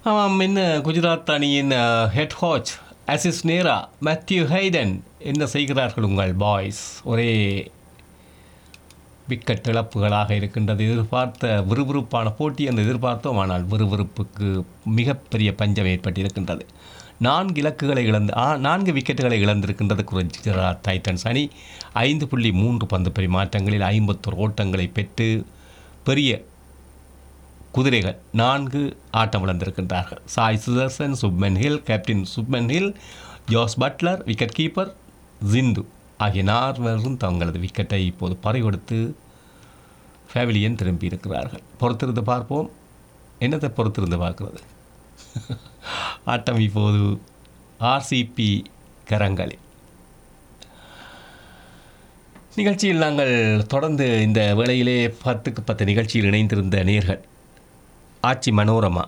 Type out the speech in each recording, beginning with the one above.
ஆமாம், என்ன குஜராத் அணியின் ஹெட் கோச் அசிஸ் நேரா, மேத்யூ ஹைடன் என்ன செய்கிறார்கள் உங்கள் பாய்ஸ்? ஒரே விக்கெட் இழப்புகளாக இருக்கின்றது. எதிர்பார்த்த விறுவிறுப்பான போட்டி என்று எதிர்பார்த்தோம், ஆனால் விறுவிறுப்புக்கு மிகப்பெரிய பஞ்சம் ஏற்பட்டிருக்கின்றது. 4 விக்கெட்டுகளை இழந்திருக்கின்றது குஜராத் டைட்டன்ஸ் அணி. 5.3 பந்து பரிமாற்றங்களில் 51 ஓட்டங்களை பெற்று பெரிய குதிரைகள் 4 ஆட்டம் இழந்திருக்கின்றார்கள். Sai Sudarshan, Shubman Gill, captain Shubman Gill, Jos Buttler, wicket keeper Jitu ஆகிய 4 தங்களது விக்கெட்டை இப்போது பறிகொடுத்து ஃபேவிலியன் திரும்பியிருக்கிறார்கள். பொறுத்திருந்து பார்ப்போம். என்னத்தை பொறுத்திருந்து பார்க்கிறது? ஆட்டம் இப்போது ஆர்சிபி கரங்களில். நிகழ்ச்சியில் நாங்கள் தொடர்ந்து இந்த வேளையிலே 10க்கு 10 நிகழ்ச்சியில் இணைந்திருந்த நேர்கள் ஆச்சி மனோரமா,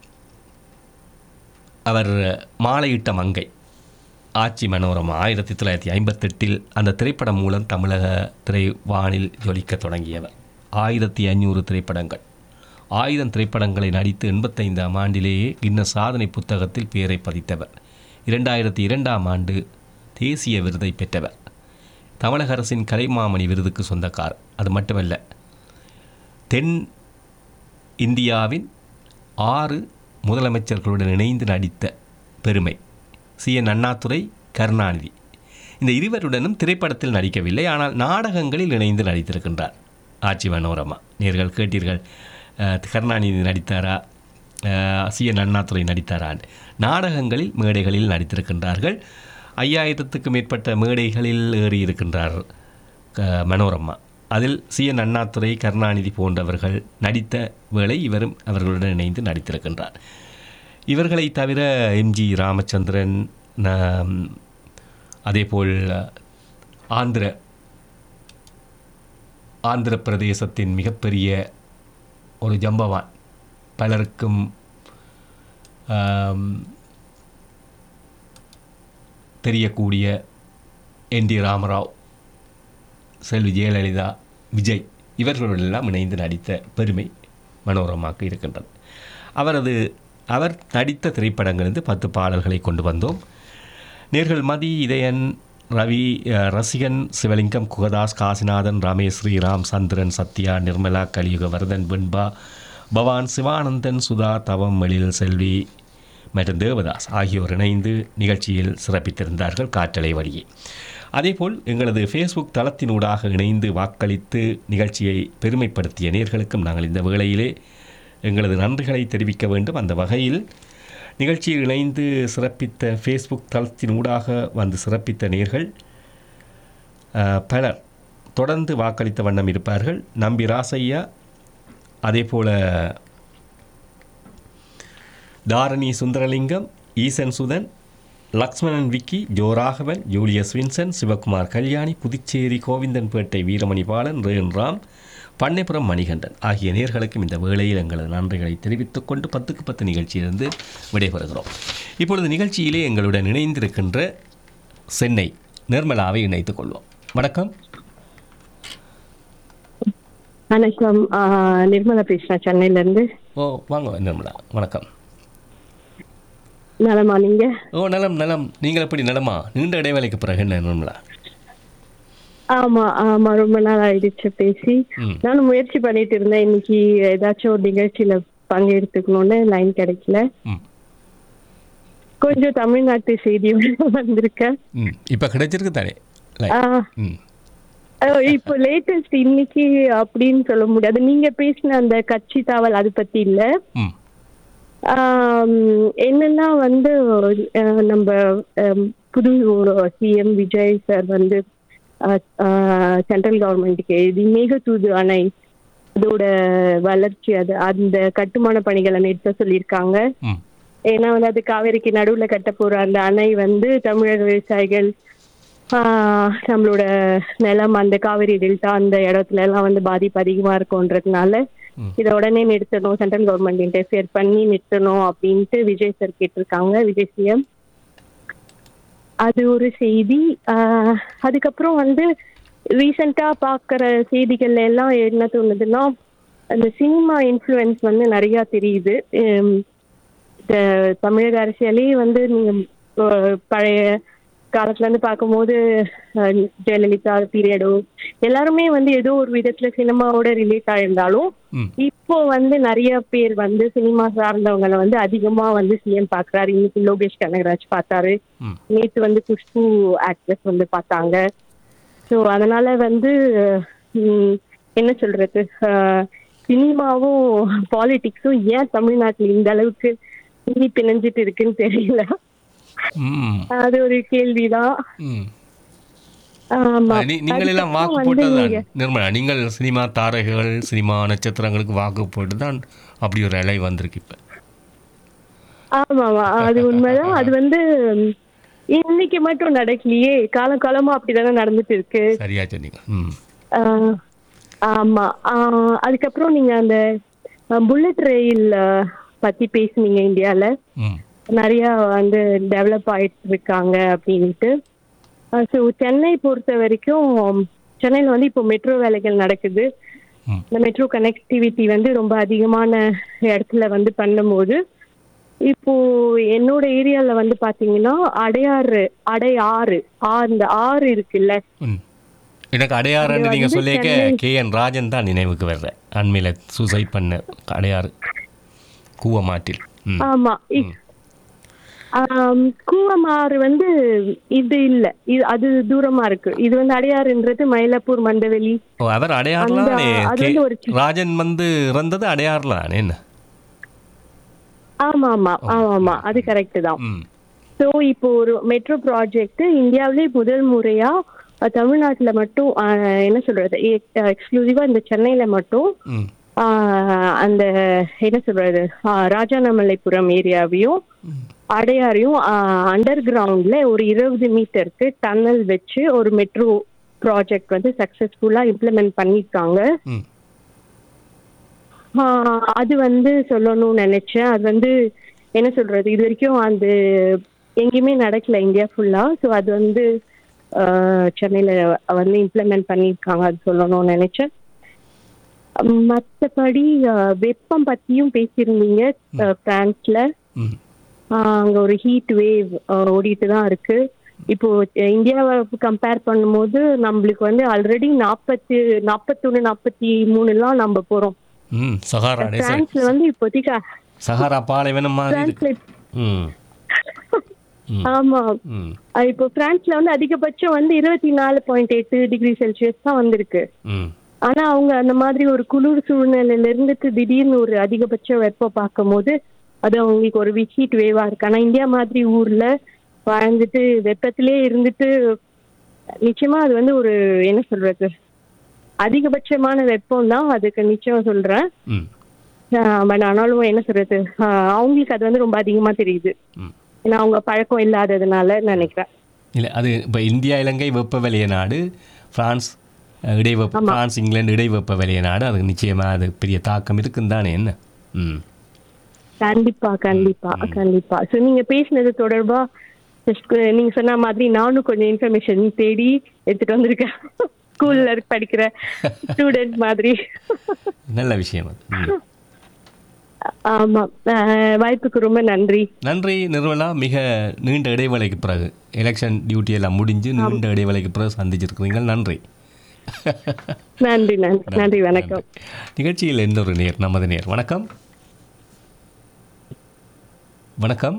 அவர் மாலையிட்ட மங்கை ஆச்சி மனோரமா 1958 அந்த திரைப்படம் மூலம் தமிழக திரைவானில் ஜொலிக்க தொடங்கியவர். 1500 திரைப்படங்கள், 1000 திரைப்படங்களை நடித்து 85ஆம் ஆண்டிலேயே கின்னஸ் சாதனை புத்தகத்தில் பெயரை பதித்தவர். 2002ஆம் ஆண்டு தேசிய விருதை பெற்றவர். தமிழக அரசின் கலைமாமணி விருதுக்கு சொந்தக்காரர். அது மட்டுமல்ல, தென் இந்தியாவின் 6 முதலமைச்சர்களுடன் இணைந்து நடித்த பெருமை. CN அண்ணாதுரை, கருணாநிதி இந்த இருவருடனும் திரைப்படத்தில் நடிக்கவில்லை, ஆனால் நாடகங்களில் இணைந்து நடித்திருக்கின்றார் ஆச்சி மனோரமா. நேர்கள் கேட்டீர்கள், கருணாநிதி நடித்தாரா, CN அண்ணாதுரை நடித்தாரான். நாடகங்களில் மேடைகளில் நடித்திருக்கின்றார்கள். 5000த்துக்கும் மேற்பட்ட மேடைகளில் ஏறி இருக்கின்றார் மனோரமா. அதில் CN அண்ணாதுரை, கருணாநிதி போன்றவர்கள் நடித்த வேளை இவரும் அவர்களுடன் இணைந்து நடித்திருக்கின்றார். இவர்களை தவிர MG ராமச்சந்திரன், அதேபோல் ஆந்திர பிரதேசத்தின் மிகப்பெரிய ஒரு ஜம்பவான், பலருக்கும் தெரியக்கூடிய NT ராமராவ், செல்வி ஜெயலலிதா, விஜய் இவர்களுடெல்லாம் இணைந்து நடித்த பெருமை மனோரமாக்கு இருக்கின்றது. அவர் நடித்த திரைப்படங்களிலிருந்து 10 பாடல்களை கொண்டு வந்தோம். நேர்கள் மதி, இதயன், ரவி, ரசிகன், சிவலிங்கம், குகதாஸ், காசிநாதன், ரமேஷ், ஸ்ரீராம், சந்திரன், சத்யா, நிர்மலா, கலியுக வரதன், வெண்பா, பவான், சிவானந்தன், சுதா, தவம், எழில் செல்வி மற்றும் தேவதாஸ் ஆகியோர் இணைந்து நிகழ்ச்சியில் சிறப்பித்திருந்தார்கள் காற்றலை வழியே. அதேபோல் எங்களது ஃபேஸ்புக் தளத்தினூடாக இணைந்து வாக்களித்து நிகழ்ச்சியை பெருமைப்படுத்திய நேர்களுக்கும் நாங்கள் இந்த வேளையிலே எங்களது நன்றிகளை தெரிவிக்க வேண்டும். அந்த வகையில் நிகழ்ச்சியில் இணைந்து சிறப்பித்த ஃபேஸ்புக் தளத்தினூடாக வந்து சிறப்பித்த நேர்கள் பலர் தொடர்ந்து வாக்களித்த வண்ணம் இருப்பார்கள். நம்பி ராசையா, அதேபோல் தாரணி சுந்தரலிங்கம், ஈசன் சுதன், லக்ஷ்மணன் விக்கி, ஜோராகவன், ஜூலியஸ் வின்சன், சிவகுமார் கல்யாணி, புதுச்சேரி கோவிந்தன்பேட்டை வீரமணி பாலன், ரேன் ராம், பண்ணைப்புறம் மணிகண்டன் ஆகிய நேர்களுக்கும் இந்த வேளையில் எங்களது நன்றிகளை தெரிவித்துக் கொண்டு 10க்கு 10 நிகழ்ச்சியிலிருந்து விடைபெறுகிறோம். இப்பொழுது நிகழ்ச்சியிலே எங்களுடன் இணைந்திருக்கின்ற சென்னை நிர்மலாவை இணைத்துக் கொள்வோம். வணக்கம். வணக்கம், நிர்மலா பேசுறேன் சென்னையிலேருந்து. வாங்க நிர்மலா, வணக்கம். நலமா நீங்க? நலம். நீங்கள் எப்படி நலமா? நீண்ட இடைவேளைக்கு பிறகு என்ன நிர்மலா? ஆமா, ரொம்ப நாள் ஆயிடுச்சு பேசி. நானும் முயற்சி பண்ணிட்டு இருந்தேன், இன்னைக்கு ஏதாச்சும் ஒரு நிகழ்ச்சியில பங்கெடுத்துக்கணும்னு, லைன் கிடைக்கல. கொஞ்சம் தமிழ்நாட்டு செய்தி வந்திருக்கேன். இப்ப கிடைச்சிருக்கு தானே? இப்போ லேட்டஸ்ட் இன்னைக்கு அப்படின்னு சொல்ல முடியாது. நீங்க பேசின அந்த கட்சி தாவல் அது பத்தி இல்ல. என்னன்னா நம்ம புது CM விஜய் சார் சென்ட்ரல் கவர்மெண்ட்டுக்கு எழுதி மேகதூது அணை அதோட வளர்ச்சி, அந்த கட்டுமான பணிகளை நிறுத்த சொல்லியிருக்காங்க. ஏன்னா அது காவேரிக்கு நடுவுல கட்ட போற அந்த அணை தமிழக விவசாயிகள், நம்மளோட நிலம், அந்த காவேரி டெல்டா அந்த இடத்துல எல்லாம் பாதிப்பு அதிகமா இருக்கும்ன்றதுனால இதை உடனே நிறுத்தணும், சென்ட்ரல் கவர்மெண்ட் இன்டர்ஃபியர் பண்ணி நிறுத்தணும் அப்படின்ட்டு விஜய் சார் கேட்டிருக்காங்க, விஜய் CM. அது ஒரு செய்தி. அதுக்கப்புறம் ரீசெண்டா பாக்குற செய்திகள்ல எல்லாம் என்ன தோணுதுன்னா, அந்த சினிமா இன்ஃப்ளூயன்ஸ் நிறைய தெரியுது. தமிழக அரசியலே வந்து நீங்க பழைய காலத்துல இருந்து பார்க்கும்போது ஜெயலலிதா பீரியடோ எல்லாருமே வந்து ஏதோ ஒரு விதத்துல சினிமாவோட ரிலேட் ஆயிருந்தாலும் இப்போ வந்து நிறைய பேர் வந்து சினிமா சார்ந்தவங்களை வந்து அதிகமா வந்து சிஎம் பாக்குறாரு. இன்னைக்கு லோகேஷ் கனகராஜ் பார்த்தாரு, நேற்று வந்து குஷ்பு ஆக்ட்ரஸ் வந்து பார்த்தாங்க. ஸோ அதனால வந்து என்ன சொல்றது, சினிமாவும் பாலிடிக்ஸும் ஏன் தமிழ்நாட்டில் இந்த அளவுக்கு பிணைஞ்சிட்டு இருக்குன்னு தெரியல. அது ஒரு கேள்விதான். நீங்கள் எல்லாம் வாக்கு போட்டதுதான் நிர்மலா, நீங்கள் சினிமா தாரகைகள் சினிமா நட்சத்திரங்களுக்கு வாக்கு போட்டுதான் அப்படி ஒரு இலை வந்திருக்கு இப்ப. ஆமாமா, அது உண்மைதான். அது வந்து இன்னைக்கு மட்டும் நடக்கலையே, காலமா அப்படிதானே நடந்துட்டு இருக்கு. சரியா சொன்னீங்க. ஆமா. அதுக்கப்புறம் நீங்க அந்த புல்லட் ரயில் பத்தி பேசுனீங்க. இந்தியால நிறைய வந்து டெவலப் ஆயிட்டு இருக்காங்க அப்படின்ட்டு. ஸோ சென்னை பொறுத்த வரைக்கும் சென்னையில் வந்து இப்போ மெட்ரோ வேலைகள் நடக்குது. இந்த மெட்ரோ கனெக்டிவிட்டி வந்து ரொம்ப அதிகமான இடத்துல வந்து பண்ணும்போது இப்போ என்னோட ஏரியால வந்து பாத்தீங்கன்னா அடையாறு அந்த ஆறு இருக்குல்ல, எனக்கு அடையாறுன்னு நீங்க சொல்லிக்க KN ராஜன் தான் நினைவுக்கு வர்ற. அண்மையில சூசைட் பண்ண அடையாறு கூவமாற்றில். ஆமா, கூவமாறு வந்து இது இல்ல, அது தூரமா இருக்கு. இது வந்து அடையாறுன்றது மயிலாப்பூர் மண்டவெளி. அவர் அடையாறுல ராஜன் வந்து இறந்தது அடையாறுல என்ன? ஆமா ஆமா ஆமா, அது கரெக்ட் தான். ஸோ இப்போ ஒரு மெட்ரோ ப்ராஜெக்ட் இந்தியாவிலே முதல் முறையா தமிழ்நாட்டுல மட்டும் என்ன சொல்றது, எக்ஸ்க்ளூசிவா இந்த சென்னையில மட்டும் அந்த என்ன சொல்றது ராஜானமலைபுரம் ஏரியாவையும் அடையாறையும் அண்டர் கிரவுண்ட்ல ஒரு 20 மீட்டருக்கு டன்னல் வச்சு ஒரு மெட்ரோ ப்ராஜெக்ட் வந்து சக்சஸ்ஃபுல்லா இம்ப்ளிமெண்ட் பண்ணிருக்காங்க. அது வந்து சொல்லணும்னு நினைச்சேன். அது வந்து என்ன சொல்றது, இது வரைக்கும் அது எங்கேயுமே நடக்கல இந்தியா ஃபுல்லா. ஸோ அது வந்து சென்னையில வந்து இம்ப்ளிமெண்ட் பண்ணியிருக்காங்க, அது சொல்லணும்னு நினைச்சேன். மற்றபடி வெப்பம் பத்தியும் பேசியிருந்தீங்க. பிரான்ஸ்ல அங்க ஒரு ஹீட் வேவ் ஓடிட்டு தான் இருக்கு. இப்போ இந்தியாவை கம்பேர் பண்ணும்போது நம்மளுக்கு வந்து ஆல்ரெடி 41, 43 நம்ம போறோம். பிரான்ஸ்ல வந்து இப்போதைக்கு சஹாரா பாலைவனம் மாதிரி. ஆமா, இப்போ பிரான்ஸ்ல வந்து அதிகபட்சம் வந்து 24.8 டிகிரி செல்சியஸ் தான் வந்திருக்கு. ஆனா அவங்க அந்த மாதிரி ஒரு குளிர் சூழ்நிலையில இருந்துட்டு திடீர்னு ஒரு அதிகபட்ச வெப்பம் பார்க்கும் போது அது அவங்களுக்கு ஒரு ஹீட் வேவா இருக்கு. ஆனா இந்தியா மாதிரி ஊர்ல வாழ்ந்துட்டு வெப்பத்திலே இருந்துட்டு நிச்சயமா அது வந்து ஒரு என்ன சொல்றது அதிகபட்சமான வெப்பம் தான், அதுக்கு நிச்சயம் சொல்றேன். பட் ஆனாலும் என்ன சொல்றது, அவங்களுக்கு அது வந்து ரொம்ப அதிகமா தெரியுது. ஏன்னா அவங்க பழக்கம் இல்லாததுனால நினைக்கிறேன். இல்லை, அது இப்போ இந்தியா இலங்கை வெப்ப வலய நாடு, பிரான்ஸ் பிரான்ஸ் இங்கிலாந்து இடைவெப்ப வலய நாடு. அது நிச்சயமா அது பெரிய தாக்கம் இருக்குன்னு தானே என்ன? கண்டிப்பா கண்டிப்பா கண்டிப்பா. ஸோ நீங்க பேசினது தொடர்பா நீங்க சொன்ன மாதிரி நானும் கொஞ்சம் இன்ஃபர்மேஷன் தேடி எடுத்துட்டு வந்திருக்கேன், ஸ்கூல்ல படிக்கிற ஸ்டூடெண்ட் மாதிரி. நல்ல விஷயம். ஆமா, வாய்ப்புக்கு ரொம்ப நன்றி. நன்றி நிர்மலா. மிக நீண்ட இடைவேளைக்கு பிறகு எலெக்ஷன் டியூட்டி எல்லாம் முடிஞ்சு நீண்ட இடைவேளைக்கு பிறகு சந்திச்சிருக்கிறீங்க. நன்றி. நன்றி நன்றி நன்றி, வணக்கம். நிகழ்ச்சியில் இன்னொரு நேர், நமது நேர். வணக்கம். வணக்கம்.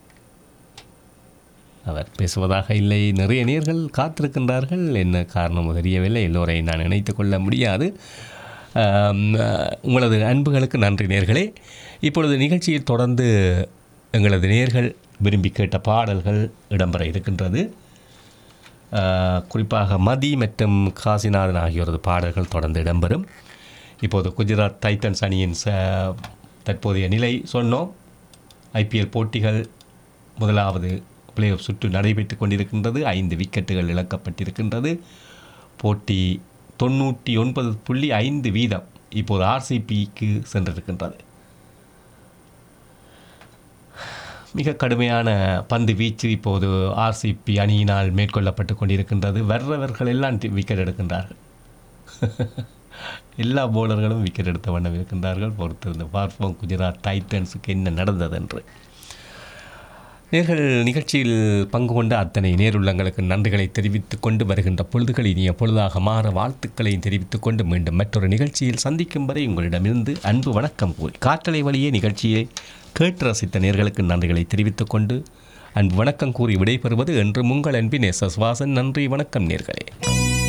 அவர் பேசுவதாக இல்லை. நிறைய நேர்கள் காத்திருக்கின்றார்கள், என்ன காரணம் தெரியவில்லை. எல்லோரையும் நான் இணைத்து கொள்ள முடியாது. உங்களது அன்புகளுக்கு நன்றி நேர்களே. இப்பொழுது நிகழ்ச்சியில் தொடர்ந்து எங்களது நேர்கள் விரும்பி கேட்ட பாடல்கள் இடம்பெற இருக்கின்றது. குறிப்பாக மதி மற்றும் காசிநாதன் ஆகியோரது பாடல்கள் தொடர்ந்து இடம்பெறும். இப்போது குஜராத் டைட்டன்ஸ் அணியின் தற்போதைய நிலை சொன்னோம். IPL போட்டிகள் முதலாவது பிளே ஆஃப் சுற்று நடைபெற்று கொண்டிருக்கின்றது. 5 விக்கெட்டுகள் இழக்கப்பட்டிருக்கின்றது. போட்டி 99.5% இப்போது RCBக்கு சென்றிருக்கின்றது. மிக கடுமையான பந்து வீச்சு இப்போது RCB அணியினால் மேற்கொள்ளப்பட்டு கொண்டிருக்கின்றது. வர்றவர்கள் எல்லாம் விக்கெட் எடுக்கின்றார்கள். எல்லா பவுலர்களும் விக்கெட் எடுத்த வண்ணம் இருக்கின்றார்கள். பொறுத்திருந்து பார்ப்போம் குஜராத் டைட்டன்ஸுக்கு என்ன நடந்தது என்று. நேர்கள் நிகழ்ச்சியில் பங்கு கொண்ட அத்தனை நேருள்ளங்களுக்கு நன்றிகளை தெரிவித்துக் கொண்டு வருகின்ற பொழுதுகள் இனிய பொழுதாக மாற வாழ்த்துக்களையும் தெரிவித்துக் கொண்டு மீண்டும் மற்றொரு நிகழ்ச்சியில் சந்திக்கும் வரை உங்களிடமிருந்து அன்பு வணக்கம் கூறி காற்றலை வழியே நிகழ்ச்சியை கேட்டு ரசித்த நேர்களுக்கு நன்றிகளை தெரிவித்துக் கொண்டு அன்பு வணக்கம் கூறி விடைபெறுவது என்று உங்கள் அன்பின் எஸ்.எஸ். வாசன். நன்றி, வணக்கம் நேர்களே.